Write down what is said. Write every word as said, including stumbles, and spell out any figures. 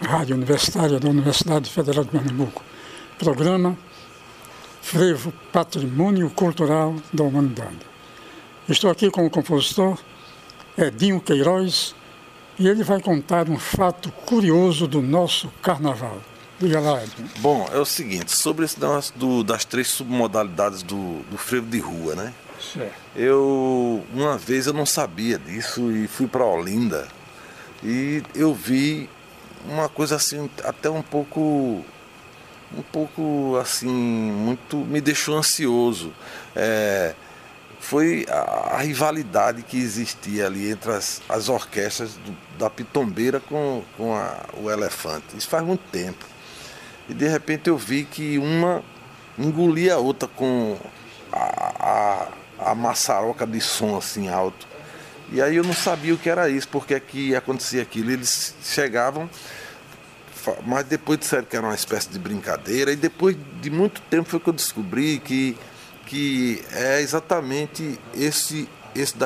Rádio Universitária da Universidade Federal de Pernambuco. Programa Frevo, Patrimônio Cultural da Humanidade. Estou aqui com o compositor Edinho Queiroz e ele vai contar um fato curioso do nosso carnaval. Diga lá, Edinho. Bom, é o seguinte, sobre esse negócio do, das três submodalidades do, do frevo de rua, né? Certo. Eu, uma vez eu não sabia disso e fui para Olinda e eu vi uma coisa assim, até um pouco, um pouco assim, muito, me deixou ansioso. É, foi a, a rivalidade que existia ali entre as, as orquestras do, da Pitombeira com, com a, o Elefante. Isso faz muito tempo. E de repente eu vi que uma engolia a outra com a, a, a maçaroca de som assim alto. E aí eu não sabia o que era isso, porque é que acontecia aquilo. Eles chegavam, mas depois disseram que era uma espécie de brincadeira. E depois de muito tempo foi que eu descobri que, que é exatamente esse, esse